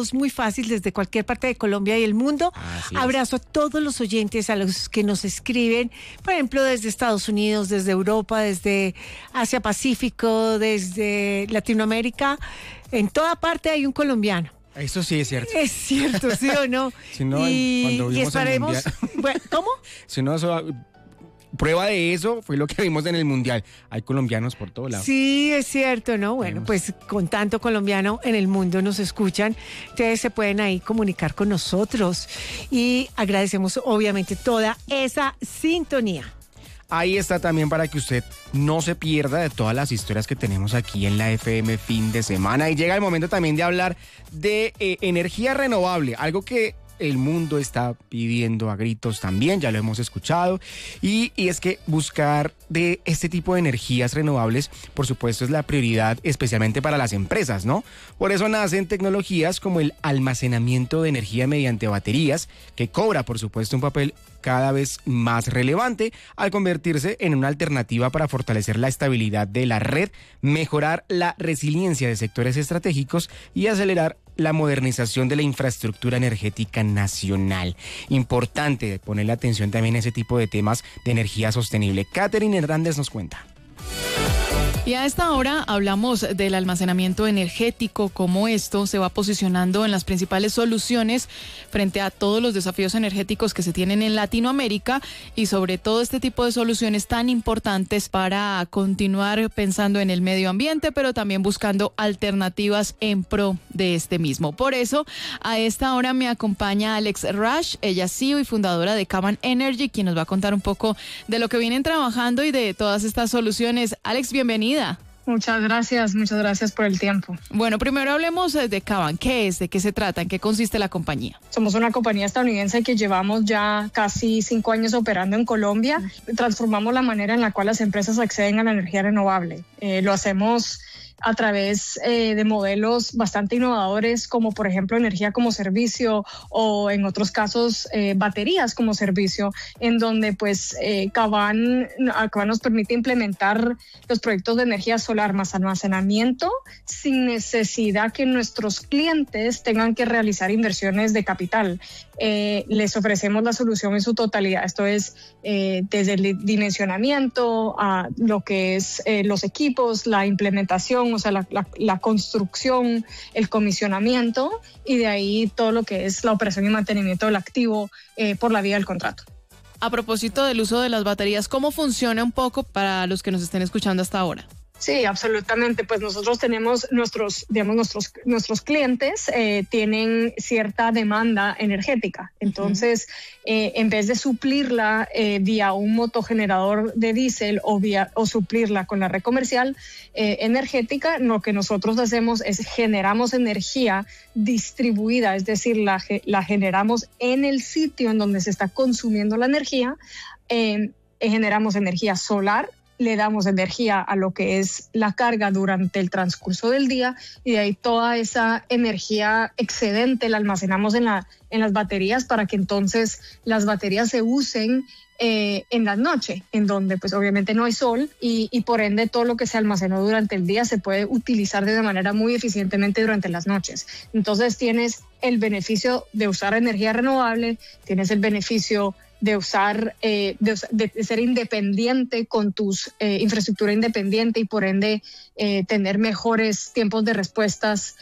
voz muy fácil desde cualquier parte de Colombia y el mundo. Abrazo a todos los oyentes, a los que nos escriben, por ejemplo, desde Estados Unidos, desde Europa, desde Asia Pacífico, desde Latinoamérica. En toda parte hay un colombiano. Eso sí es cierto. Es cierto, ¿sí o no? Si no, cuando vimos esperemos. el mundial. Bueno, ¿cómo? Si no, prueba de eso fue lo que vimos en el mundial. Hay colombianos por todos lados. Sí, es cierto, ¿no? Bueno, pues con tanto colombiano en el mundo nos escuchan, ustedes se pueden ahí comunicar con nosotros y agradecemos obviamente toda esa sintonía. Ahí está también para que usted no se pierda de todas las historias que tenemos aquí en la FM fin de semana. Y llega el momento también de hablar de energía renovable, algo que el mundo está pidiendo a gritos también, ya lo hemos escuchado, y es que buscar de este tipo de energías renovables, por supuesto, es la prioridad, especialmente para las empresas, ¿no? Por eso nacen tecnologías como el almacenamiento de energía mediante baterías, que cobra, por supuesto, un papel cada vez más relevante al convertirse en una alternativa para fortalecer la estabilidad de la red, mejorar la resiliencia de sectores estratégicos y acelerar la modernización de la infraestructura energética nacional. Importante ponerle atención también a ese tipo de temas de energía sostenible. Catherine Hernández nos cuenta. Y a esta hora hablamos del almacenamiento energético, cómo esto se va posicionando en las principales soluciones frente a todos los desafíos energéticos que se tienen en Latinoamérica y sobre todo este tipo de soluciones tan importantes para continuar pensando en el medio ambiente, pero también buscando alternativas en pro de este mismo. Por eso, a esta hora me acompaña Alex Rash, ella es CEO y fundadora de Kavan Energy, quien nos va a contar un poco de lo que vienen trabajando y de todas estas soluciones. Alex, bienvenida. Muchas gracias por el tiempo. Bueno, primero hablemos de Kavan. ¿Qué es? ¿De qué se trata? ¿En qué consiste la compañía? Somos una compañía estadounidense que llevamos ya casi 5 años operando en Colombia. Transformamos la manera en la cual las empresas acceden a la energía renovable. Lo hacemos a través de modelos bastante innovadores, como por ejemplo energía como servicio o en otros casos baterías como servicio, en donde pues Kavan nos permite implementar los proyectos de energía solar más almacenamiento sin necesidad que nuestros clientes tengan que realizar inversiones de capital. Les ofrecemos la solución en su totalidad. Esto es desde el dimensionamiento a lo que es los equipos, la implementación, o sea, la construcción, el comisionamiento y de ahí todo lo que es la operación y mantenimiento del activo por la vía del contrato. A propósito del uso de las baterías, ¿cómo funciona un poco para los que nos estén escuchando hasta ahora? Sí, absolutamente. Pues nosotros tenemos nuestros clientes tienen cierta demanda energética. Entonces, en vez de suplirla vía un motogenerador de diésel o suplirla con la red comercial energética, lo que nosotros hacemos es generamos energía distribuida, es decir, la generamos en el sitio en donde se está consumiendo la energía. Generamos energía solar, le damos energía a lo que es la carga durante el transcurso del día y de ahí toda esa energía excedente la almacenamos en las baterías para que entonces las baterías se usen en la noche, en donde pues obviamente no hay sol y por ende todo lo que se almacenó durante el día se puede utilizar de una manera muy eficientemente durante las noches. Entonces tienes el beneficio de usar energía renovable, tienes el beneficio de usar, de ser independiente con tus infraestructura independiente y por ende tener mejores tiempos de respuestas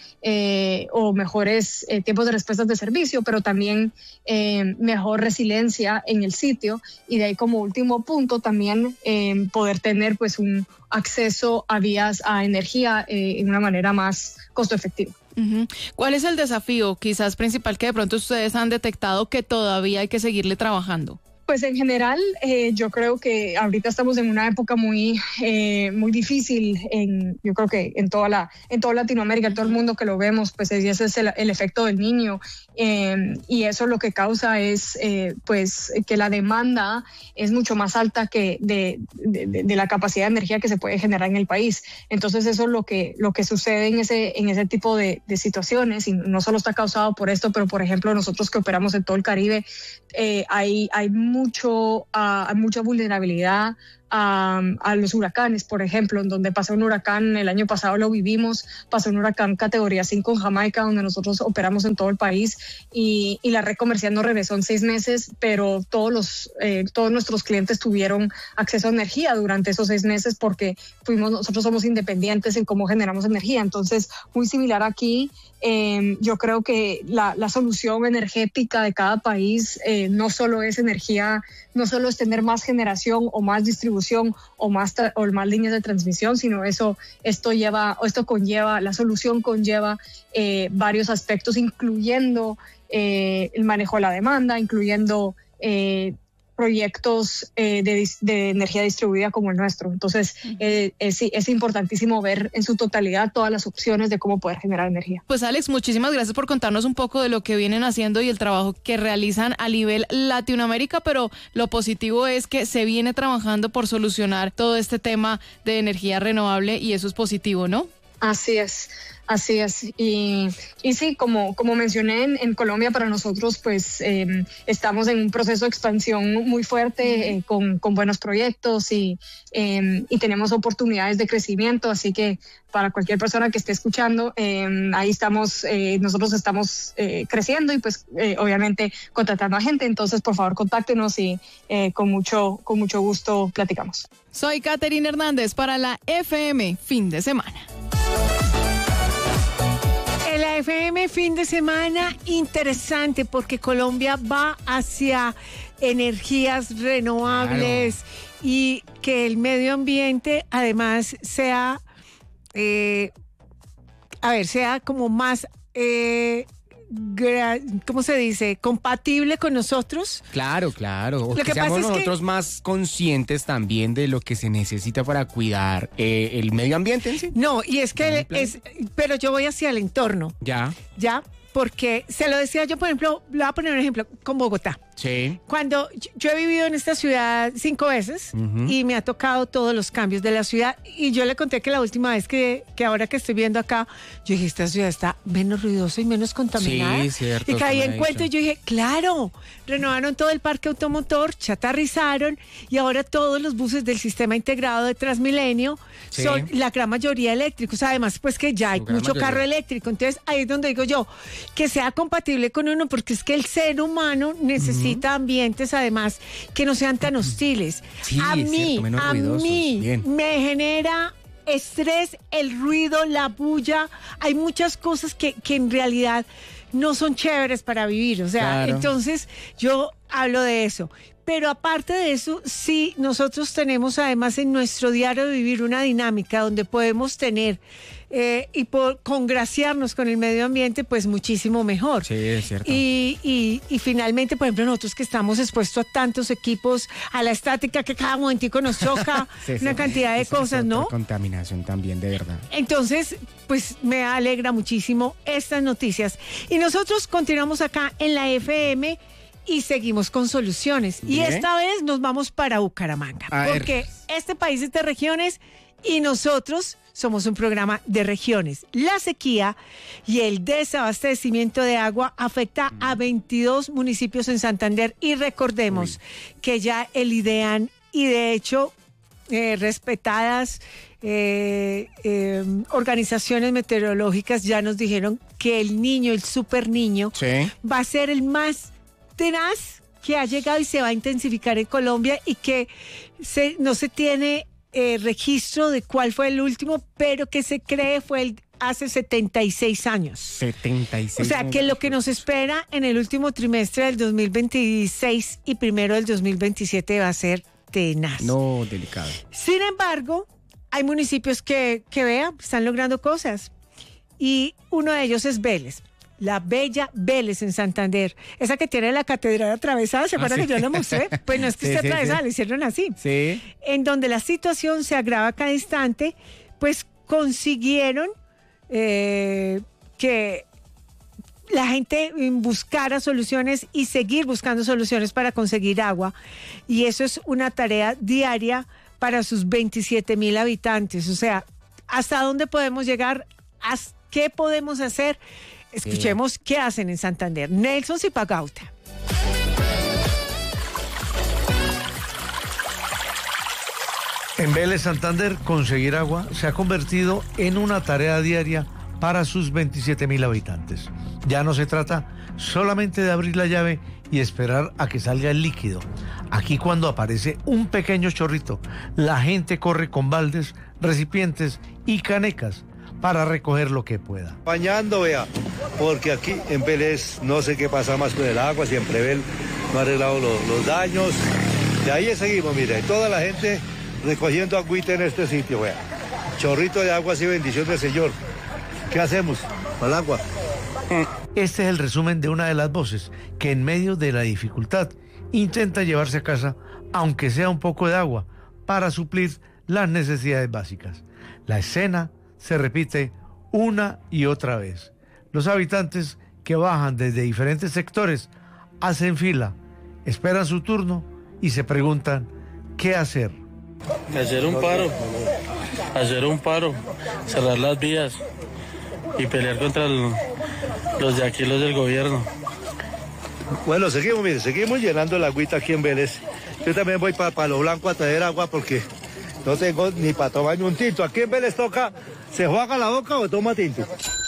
o mejores tiempos de respuestas de servicio, pero también mejor resiliencia en el sitio y de ahí como último punto también poder tener pues un acceso a vías a energía en una manera más costo efectiva. ¿Cuál es el desafío quizás principal que de pronto ustedes han detectado que todavía hay que seguirle trabajando? Pues en general, yo creo que ahorita estamos en una época muy difícil, yo creo que en toda Latinoamérica, en todo el mundo que lo vemos, pues ese es el efecto del niño. Y eso lo que causa es pues que la demanda es mucho más alta que de la capacidad de energía que se puede generar en el país. Entonces eso es lo que sucede en ese tipo de situaciones, y no solo está causado por esto, pero por ejemplo nosotros que operamos en todo el Caribe, hay mucha vulnerabilidad a los huracanes, por ejemplo, en donde pasó un huracán, el año pasado lo vivimos, pasó un huracán categoría 5 en Jamaica, donde nosotros operamos en todo el país, y la red comercial nos regresó en 6 meses, pero todos nuestros clientes tuvieron acceso a energía durante esos 6 meses porque nosotros somos independientes en cómo generamos energía. Entonces, muy similar aquí. Yo creo que la solución energética de cada país no solo es energía, no solo es tener más generación o más distribución o más líneas de transmisión, sino la solución conlleva varios aspectos, incluyendo el manejo de la demanda, incluyendo proyectos de energía distribuida como el nuestro. Entonces, es importantísimo ver en su totalidad todas las opciones de cómo poder generar energía. Pues Alex, muchísimas gracias por contarnos un poco de lo que vienen haciendo y el trabajo que realizan a nivel Latinoamérica, pero lo positivo es que se viene trabajando por solucionar todo este tema de energía renovable y eso es positivo, ¿no? Así es. Y sí, como mencioné, en Colombia para nosotros pues estamos en un proceso de expansión muy fuerte, con buenos proyectos y tenemos oportunidades de crecimiento, así que para cualquier persona que esté escuchando, ahí estamos, nosotros estamos creciendo y pues obviamente contratando a gente, entonces por favor contáctenos y con mucho gusto platicamos. Soy Catherine Hernández para la FM Fin de Semana. La FM Fin de Semana interesante porque Colombia va hacia energías renovables, claro, y que el medio ambiente además sea, sea como más, ¿cómo se dice? Compatible con nosotros. Claro. O que seamos nosotros más conscientes también de lo que se necesita para cuidar el medio ambiente en sí. No, y es que pero yo voy hacia el entorno. Ya, porque se lo decía yo, por ejemplo, le voy a poner un ejemplo con Bogotá. Sí. Cuando yo he vivido en esta ciudad 5 veces y me ha tocado todos los cambios de la ciudad, y yo le conté que la última vez que ahora que estoy viendo acá, yo dije, esta ciudad está menos ruidosa y menos contaminada. Sí, cierto. Y caí en cuenta y yo dije, claro, renovaron todo el parque automotor, chatarrizaron, y ahora todos los buses del sistema integrado de Transmilenio son la gran mayoría eléctricos. Además, pues que ya hay mucho carro eléctrico. Entonces, ahí es donde digo yo, que sea compatible con uno, porque es que el ser humano necesita ambientes, además, que no sean tan hostiles. Sí, a mí me genera estrés el ruido, la bulla. Hay muchas cosas que en realidad no son chéveres para vivir. O sea, claro. Entonces yo hablo de eso. Pero aparte de eso, sí, nosotros tenemos además en nuestro diario de vivir una dinámica donde podemos tener y por congraciarnos con el medio ambiente, pues muchísimo mejor. Sí, es cierto. Y finalmente, por ejemplo, nosotros que estamos expuestos a tantos equipos, a la estática que cada momentico nos choca, una cantidad de cosas, ¿no? Contaminación también, de verdad. Entonces, pues me alegra muchísimo estas noticias. Y nosotros continuamos acá en la FM y seguimos con soluciones. Bien. Y esta vez nos vamos para Bucaramanga. Porque este país es de regiones y nosotros somos un programa de regiones. La sequía y el desabastecimiento de agua afecta a 22 municipios en Santander. Y recordemos que ya el IDEAN y de hecho respetadas organizaciones meteorológicas ya nos dijeron que el niño, el super niño, va a ser el más tenaz que ha llegado y se va a intensificar en Colombia, y que no se tiene registro de cuál fue el último, pero que se cree fue hace 76 años. 76 O sea, que lo que nos espera en el último trimestre del 2026 y primero del 2027 va a ser tenaz. No, delicado. Sin embargo, hay municipios que vean, están logrando cosas. Y uno de ellos es Vélez. La bella Vélez en Santander, esa que tiene la catedral atravesada, ¿se acuerdan que yo la mostré? Pues no es que esté atravesada, la hicieron así. Sí. En donde la situación se agrava cada instante, pues consiguieron que la gente buscara soluciones y seguir buscando soluciones para conseguir agua. Y eso es una tarea diaria para sus 27,000 habitantes. O sea, ¿hasta dónde podemos llegar? ¿Qué podemos hacer? Escuchemos qué hacen en Santander. Nelson Zipagauta. ¡Vamos! En Vélez Santander, conseguir agua se ha convertido en una tarea diaria para sus 27.000 habitantes. Ya no se trata solamente de abrir la llave y esperar a que salga el líquido. Aquí, cuando aparece un pequeño chorrito, la gente corre con baldes, recipientes y canecas para recoger lo que pueda. Bañando, vea, porque aquí en Vélez no sé qué pasa más con el agua, siempre Vélez no ha arreglado los daños. De ahí seguimos, mire, toda la gente recogiendo agüita en este sitio, vea. Chorrito de agua, sí, bendición del Señor. ¿Qué hacemos con el agua? Este es el resumen de una de las voces que en medio de la dificultad intenta llevarse a casa, aunque sea un poco de agua, para suplir las necesidades básicas. La escena se repite una y otra vez. Los habitantes que bajan desde diferentes sectores hacen fila, esperan su turno y se preguntan qué hacer. Hacer un paro, cerrar las vías y pelear contra los de aquí, los del gobierno. Bueno, seguimos, mire, seguimos llenando el agüita aquí en Vélez. Yo también voy para Palo Blanco a traer agua porque no tengo ni para tomarme un tinto. Aquí en Vélez toca, ¿se juega la boca o toma tinto?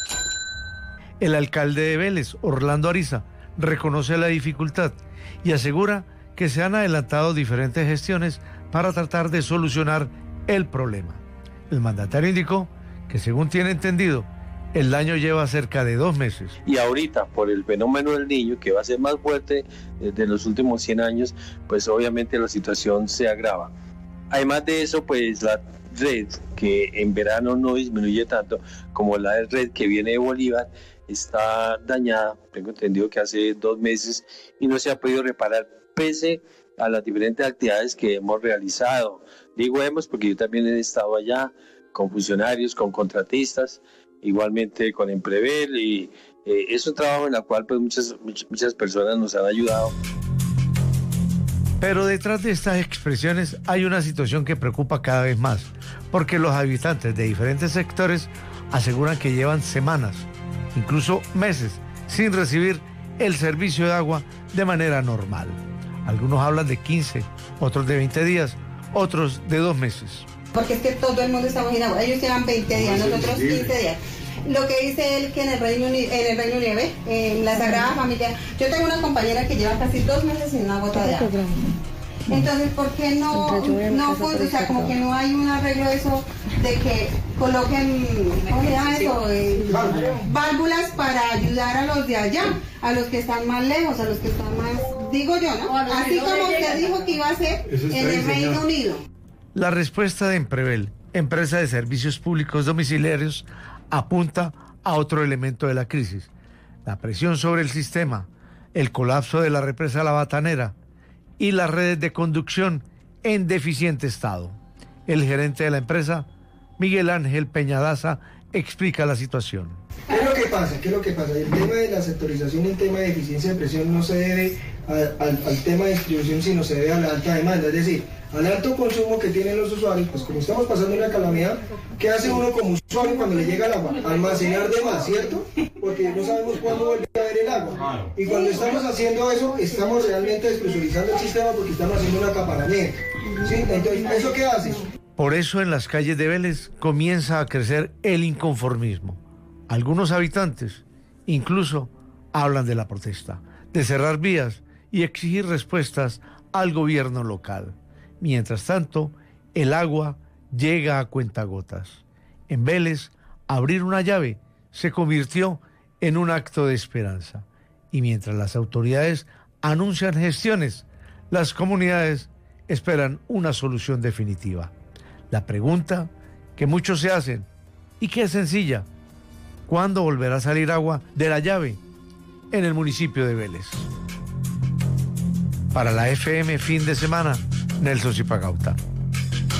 El alcalde de Vélez, Orlando Ariza, reconoce la dificultad y asegura que se han adelantado diferentes gestiones para tratar de solucionar el problema. El mandatario indicó que, según tiene entendido, el daño lleva cerca de 2 meses. Y ahorita, por el fenómeno del Niño, que va a ser más fuerte de los últimos 100 años, pues obviamente la situación se agrava. Además de eso, pues la red, que en verano no disminuye tanto como la red que viene de Bolívar, está dañada. Tengo entendido que hace 2 meses y no se ha podido reparar pese a las diferentes actividades que hemos realizado. Digo hemos porque yo también he estado allá con funcionarios, con contratistas, igualmente con Emprevel, y es un trabajo en el cual pues muchas personas nos han ayudado. Pero detrás de estas expresiones hay una situación que preocupa cada vez más, porque los habitantes de diferentes sectores aseguran que llevan semanas, incluso meses, sin recibir el servicio de agua de manera normal. Algunos hablan de 15, otros de 20 días, otros de 2 meses. Porque es que todo el mundo estamos en agua. Ellos llevan 20 días, nosotros 15 días. Lo que dice él que en el Reino Unido, en la Sagrada Familia, yo tengo una compañera que lleva casi 2 meses sin una gota de agua. Entonces, ¿por qué no, o sea, como que no hay un arreglo de eso, de que coloquen, ¿cómo se llama eso? Válvulas para ayudar a los de allá, a los que están más lejos, a los que están más, digo yo, ¿no? Así como usted dijo que iba a ser en el Reino Unido. La respuesta de Emprevel, empresa de servicios públicos domiciliarios, apunta a otro elemento de la crisis: la presión sobre el sistema, el colapso de la represa La Batanera y las redes de conducción en deficiente estado. El gerente de la empresa, Miguel Ángel Peñadaza, explica la situación. ¿Qué es lo que pasa? El tema de la sectorización y el tema de eficiencia de presión no se debe al tema de distribución, sino se debe a la alta demanda, es decir, al alto consumo que tienen los usuarios. Pues como estamos pasando una calamidad, ¿qué hace uno como usuario cuando le llega el agua? Almacenar de más, ¿cierto? Porque no sabemos cuándo vuelve a haber el agua. Y cuando estamos haciendo eso, estamos realmente despresurizando el sistema porque estamos haciendo un acaparamiento. ¿Sí? Entonces, ¿eso qué hace? Por eso en las calles de Vélez comienza a crecer el inconformismo. Algunos habitantes incluso hablan de la protesta, de cerrar vías y exigir respuestas al gobierno local. Mientras tanto, el agua llega a cuentagotas. En Vélez, abrir una llave se convirtió en un acto de esperanza. Y mientras las autoridades anuncian gestiones, las comunidades esperan una solución definitiva. La pregunta que muchos se hacen, y que es sencilla: ¿cuándo volverá a salir agua de la llave en el municipio de Vélez? Para la FM Fin de Semana, Nelson Zipagauta.